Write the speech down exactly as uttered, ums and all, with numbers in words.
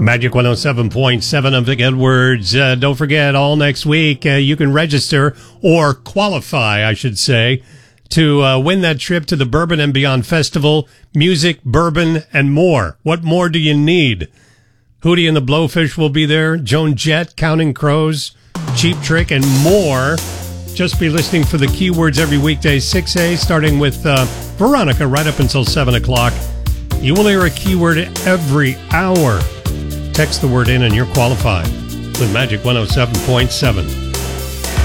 Magic one oh seven point seven. I'm Vic Edwards. Uh, don't forget, all next week, uh, you can register or qualify, I should say, to uh, win that trip to the Bourbon and Beyond Festival. Music, bourbon, and more. What more do you need? Hootie and the Blowfish will be there. Joan Jett, Counting Crows, Cheap Trick, and more. Just be listening for the keywords every weekday, six A, starting with uh, Veronica right up until seven o'clock. You will hear a keyword every hour. Text the word in and you're qualified with Magic one oh seven point seven.